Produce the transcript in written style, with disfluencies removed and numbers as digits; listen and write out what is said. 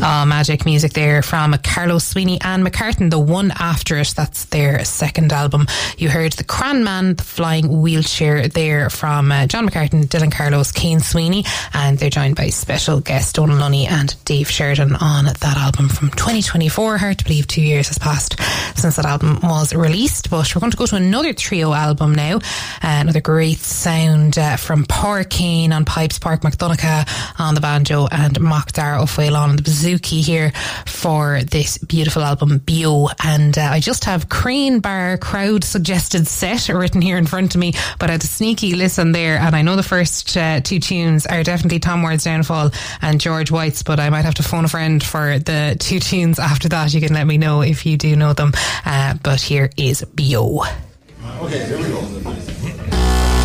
Oh, magic music there from Carlos Sweeney and McCartan, the one after it. That's their second album. You heard The Cran Man, The Flying Wheelchair there from John McCartan, Dylan Carlos, Cian Sweeney, and they're joined by special guest Donal Lunny and Dave Sheridan on that album from 2024. Hard to believe 2 years has passed since that album was released, but we're going to go to another trio album now. Another great sound from Pádraig Kane on pipes, Pádraig McDonagh on the banjo, and Mochtar O'Faolain on the bouzouki here for this beautiful album Bio. And I just have Crane Bar crowd suggested set written here in front of me, but I had a sneaky listen there, and I know the first two tunes are definitely Tom Ward's Downfall and George White's, but I might have to phone a friend for the two tunes after that. You can let me know if you do know them, but here is Bio. Okay, here we go.